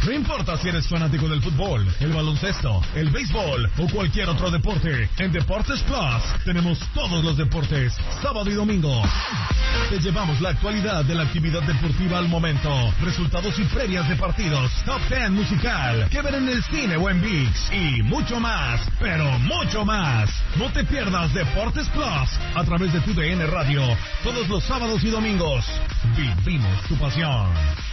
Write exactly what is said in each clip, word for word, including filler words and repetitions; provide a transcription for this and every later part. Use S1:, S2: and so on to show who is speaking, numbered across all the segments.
S1: No importa si eres fanático del fútbol, el baloncesto, el béisbol o cualquier otro deporte, en Deportes Plus tenemos todos los deportes, sábado y domingo. Te llevamos la actualidad de la actividad deportiva al momento, resultados y previas de partidos, top ten musical, que ver en el cine o en ViX y mucho más, pero mucho más. No te pierdas Deportes Plus a través de tu D N Radio todos los sábados y domingos. Vivimos tu pasión.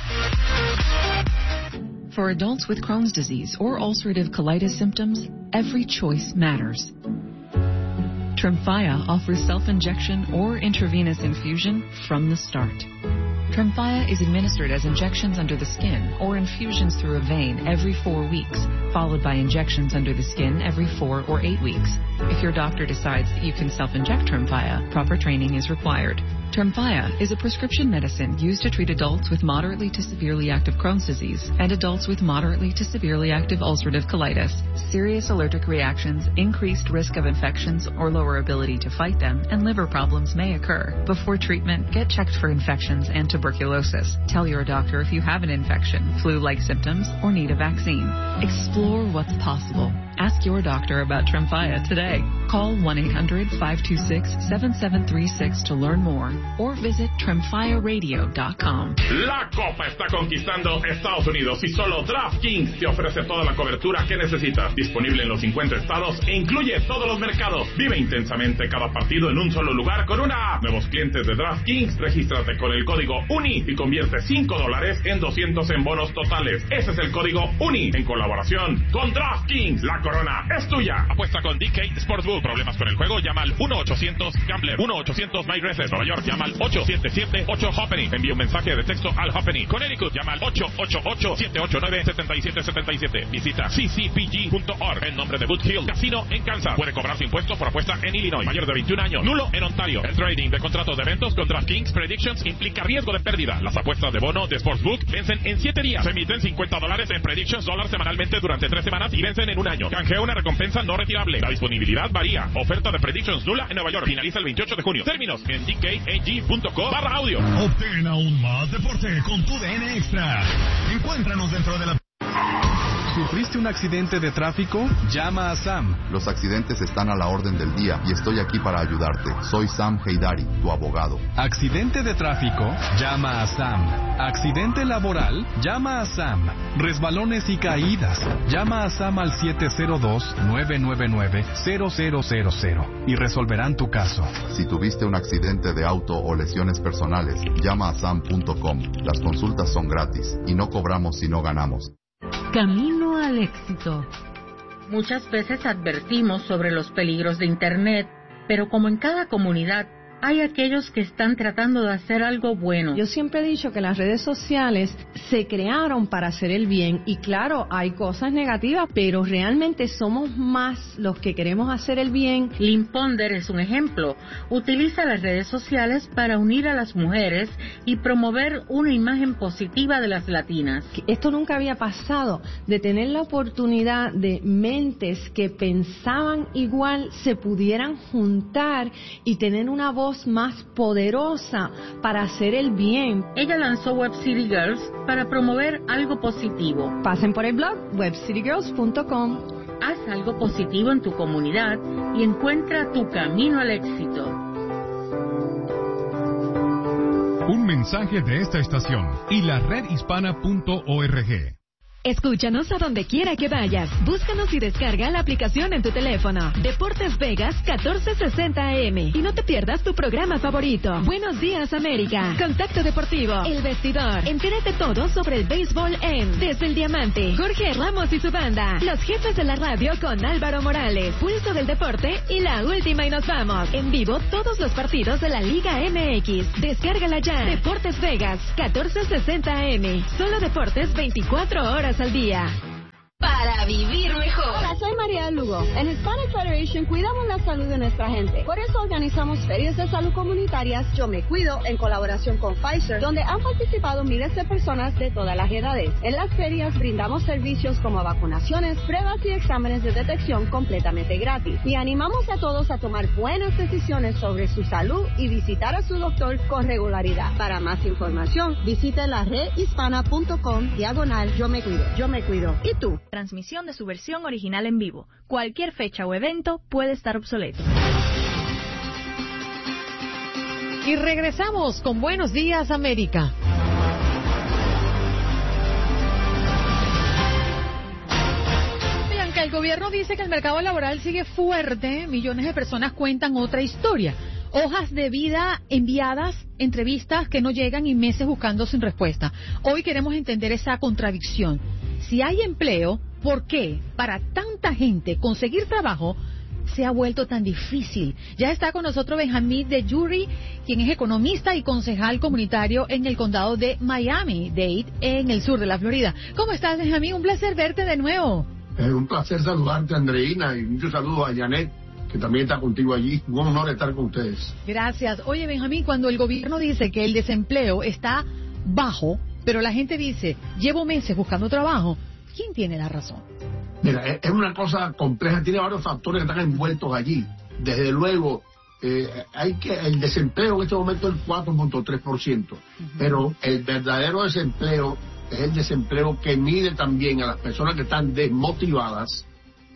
S2: For adults with Crohn's disease or ulcerative colitis symptoms, every choice matters. Tremfya offers self-injection or intravenous infusion from the start. Tremfya is administered as injections under the skin or infusions through a vein every four weeks, followed by injections under the skin every four or eight weeks. If your doctor decides that you can self-inject Tremfya, proper training is required. Tremfya is a prescription medicine used to treat adults with moderately to severely active Crohn's disease and adults with moderately to severely active ulcerative colitis. Serious allergic reactions, increased risk of infections or lower ability to fight them, and liver problems may occur. Before treatment, get checked for infections and tuberculosis. Tell your doctor if you have an infection, flu-like symptoms, or need a vaccine. Explore what's possible. Ask your doctor about Tremfya today. Call one eight hundred five two six seven seven three six to learn more or visit tremfya radio dot com.
S3: La Copa está conquistando Estados Unidos y solo DraftKings te ofrece toda la cobertura que necesitas. Disponible en los cincuenta estados e incluye todos los mercados. Vive intensamente cada partido en un solo lugar con una app. Nuevos clientes de DraftKings, regístrate con el código UNI y convierte cinco dólares en doscientos en bonos totales. Ese es el código UNI en colaboración con DraftKings. La corona es tuya. Apuesta con D K Sportsbook. ¿Problemas con el juego? Llama al uno ochocientos Gambler. uno ochocientos MyRaces. Nueva York, llama al ocho siete siete ocho Hoppenny. Envía un mensaje de texto al Hoppenny. Connecticut, llama al ocho ocho ocho siete ocho nueve siete siete siete siete. Visita c c p g punto org. En nombre de Boot Hill Casino en Kansas. Puede cobrar su impuesto por apuesta en Illinois. Mayor de veintiún años. Nulo en Ontario. El trading de contratos de eventos con DraftKings Predictions implica riesgo de pérdida. Las apuestas de bono de Sportsbook vencen en siete días. Se emiten cincuenta dólares en Predictions dólares semanalmente durante tres semanas y vencen en un año. Canjea una recompensa no retirable. La disponibilidad varía. Oferta de Predictions nula en Nueva York. Finaliza el veintiocho de junio. Términos en d k a g punto com barra audio.
S1: Obtén aún más deporte con tu D N Extra. Encuéntranos dentro de la...
S4: ¿Sufriste un accidente de tráfico? Llama a Sam.
S5: Los accidentes están a la orden del día y estoy aquí para ayudarte. Soy Sam Heydari, tu abogado.
S4: ¿Accidente de tráfico? Llama a Sam. ¿Accidente laboral? Llama a Sam. ¿Resbalones y caídas? Llama a Sam al siete cero dos nueve nueve nueve cero cero cero cero y resolverán tu caso.
S5: Si tuviste un accidente de auto o lesiones personales, llama a sam punto com. Las consultas son gratis y no cobramos si no ganamos.
S6: Camino al éxito. Muchas veces advertimos sobre los peligros de Internet, pero como en cada comunidad, hay aquellos que están tratando de hacer algo bueno.
S7: Yo siempre he dicho que las redes sociales se crearon para hacer el bien y claro, hay cosas negativas, pero realmente somos más los que queremos hacer el bien.
S6: Lynn Ponder es un ejemplo. Utiliza las redes sociales para unir a las mujeres y promover una imagen positiva de las latinas.
S7: Esto nunca había pasado, de tener la oportunidad de mentes que pensaban igual se pudieran juntar y tener una voz más poderosa para hacer el bien.
S6: Ella lanzó Web City Girls para promover algo positivo.
S7: Pasen por el blog web city girls punto com.
S6: Haz algo positivo en tu comunidad y encuentra tu camino al éxito.
S1: Un mensaje de esta estación y la red hispana punto org.
S8: Escúchanos a donde quiera que vayas. Búscanos y descarga la aplicación en tu teléfono. Deportes Vegas catorce sesenta A M. Y no te pierdas tu programa favorito. Buenos días, América. Contacto Deportivo. El Vestidor. Entérate todo sobre el béisbol en Desde el Diamante. Jorge Ramos y su banda. Los jefes de la radio con Álvaro Morales. Pulso del Deporte y la última y nos vamos. En vivo todos los partidos de la Liga M X. Descárgala ya. Deportes Vegas catorce sesenta A M. Solo deportes veinticuatro horas al día.
S9: para vivir mejor.
S10: Hola, soy María Lugo. En Hispanic Federation cuidamos la salud de nuestra gente. Por eso organizamos ferias de salud comunitarias Yo Me Cuido en colaboración con Pfizer, donde han participado miles de personas de todas las edades. En las ferias brindamos servicios como vacunaciones, pruebas y exámenes de detección completamente gratis. Y animamos a todos a tomar buenas decisiones sobre su salud y visitar a su doctor con regularidad. Para más información, visite la red hispana punto com diagonal Yo Me Cuido. Yo Me Cuido. ¿Y tú?
S11: Transmisión de su versión original en vivo. Cualquier fecha o evento puede estar obsoleto.
S12: Y regresamos con Buenos Días, América. Bianca, el gobierno dice que el mercado laboral sigue fuerte. Millones de personas cuentan otra historia. Hojas de vida enviadas, entrevistas que no llegan y meses buscando sin respuesta. Hoy queremos entender esa contradicción. Si hay empleo, ¿por qué para tanta gente conseguir trabajo se ha vuelto tan difícil? Ya está con nosotros Benjamín de Jury, quien es economista y concejal comunitario en el condado de Miami-Dade, en el sur de la Florida. ¿Cómo estás, Benjamín? Un placer verte de nuevo.
S13: Es un placer saludarte, Andreina, y muchos saludos a Janet, que también está contigo allí. Un honor estar con ustedes.
S12: Gracias. Oye, Benjamín, cuando el gobierno dice que el desempleo está bajo, pero la gente dice, llevo meses buscando trabajo, ¿quién tiene la razón?
S13: Mira, es una cosa compleja, tiene varios factores que están envueltos allí. Desde luego, eh, hay que el desempleo en este momento es el cuatro punto tres por ciento, uh-huh. Pero el verdadero desempleo es el desempleo que mide también a las personas que están desmotivadas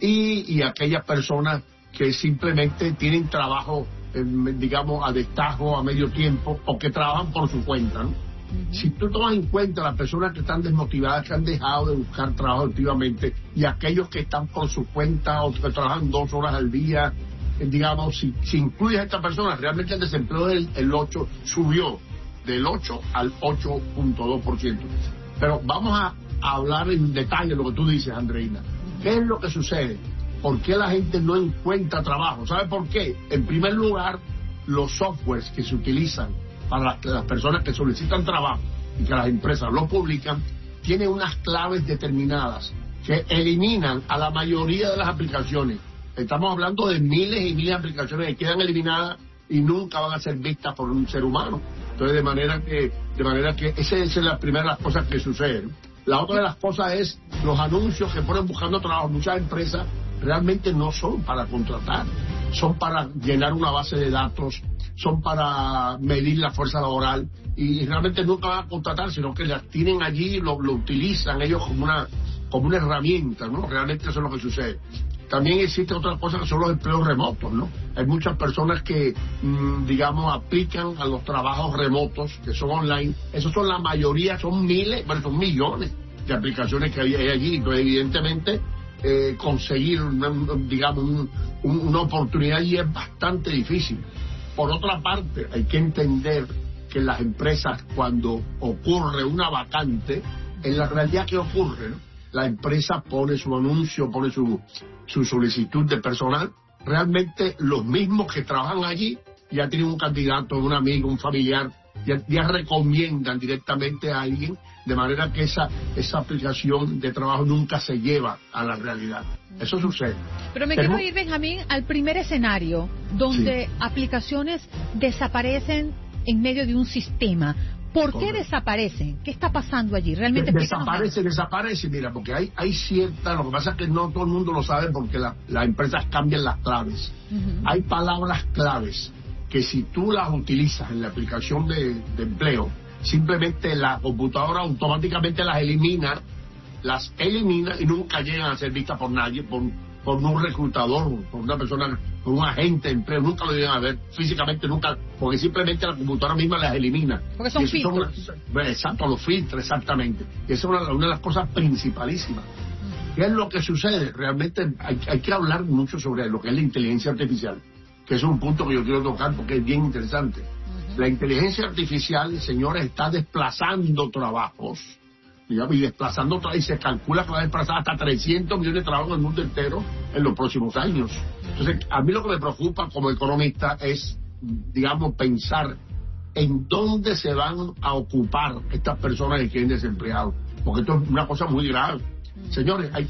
S13: y, y aquellas personas que simplemente tienen trabajo, eh, digamos, a destajo, a medio tiempo, o que trabajan por su cuenta, ¿no? Uh-huh. Si tú tomas en cuenta las personas que están desmotivadas, que han dejado de buscar trabajo activamente, y aquellos que están por su cuenta o que trabajan dos horas al día, eh, digamos, si, si incluyes a estas personas, realmente el desempleo del el ocho subió del ocho al ocho punto dos por ciento. Pero vamos a, a hablar en detalle de lo que tú dices, Andreina. ¿Qué es lo que sucede? ¿Por qué la gente no encuentra trabajo? ¿Sabe por qué? En primer lugar, los softwares que se utilizan para las, las personas que solicitan trabajo y que las empresas lo publican, tienen unas claves determinadas que eliminan a la mayoría de las aplicaciones. Estamos hablando de miles y miles de aplicaciones que quedan eliminadas y nunca van a ser vistas por un ser humano. Entonces, de manera que, de manera que esa es la primera de las cosas que suceden. La otra de las cosas es los anuncios que ponen buscando trabajo. Muchas empresas realmente no son para contratar, son para llenar una base de datos, son para medir la fuerza laboral y realmente nunca van a contratar, sino que las tienen allí y lo, lo utilizan ellos como una, como una herramienta, ¿no? Realmente eso es lo que sucede. También existe otra cosa que son los empleos remotos, ¿no? Hay muchas personas que, mmm, digamos, aplican a los trabajos remotos, que son online. Esos son la mayoría, son miles, bueno, son millones de aplicaciones que hay allí. Entonces, evidentemente, eh, conseguir, una, digamos, un, un, una oportunidad allí es bastante difícil. Por otra parte, hay que entender que las empresas, cuando ocurre una vacante, en la realidad, ¿qué ocurre, no? La empresa pone su anuncio, pone su, su solicitud de personal. Realmente los mismos que trabajan allí ya tienen un candidato, un amigo, un familiar, ya, ya recomiendan directamente a alguien, de manera que esa, esa aplicación de trabajo nunca se lleva a la realidad. Eso sucede.
S12: Pero me Pero, quiero ir, Benjamín, al primer escenario, donde sí. aplicaciones desaparecen en medio de un sistema. ¿Por qué desaparecen? ¿Qué está pasando allí? Realmente
S13: desaparece, desaparece, mira, porque hay hay cierta, lo que pasa es que no todo el mundo lo sabe porque la, las empresas cambian las claves. Uh-huh. Hay palabras claves que si tú las utilizas en la aplicación de, de empleo, simplemente la computadora automáticamente las elimina, las elimina y nunca llegan a ser vistas por nadie, por, por un reclutador, por una persona, por un agente de empleo, nunca lo llegan a ver físicamente, nunca, porque simplemente la computadora misma las elimina.
S12: Porque son filtros.
S13: Son, exacto, los filtros, exactamente. Esa es una, una de las cosas principalísimas. Uh-huh. ¿Qué es lo que sucede? Realmente hay, hay que hablar mucho sobre lo que es la inteligencia artificial, que es un punto que yo quiero tocar porque es bien interesante. Uh-huh. La inteligencia artificial, señores, está desplazando trabajos, digamos, y desplazando, y se calcula que va a desplazar hasta trescientos millones de trabajos en el mundo entero en los próximos años. Entonces, a mí lo que me preocupa como economista es, digamos, pensar en dónde se van a ocupar estas personas que queden desempleados, porque esto es una cosa muy grave. Señores, hay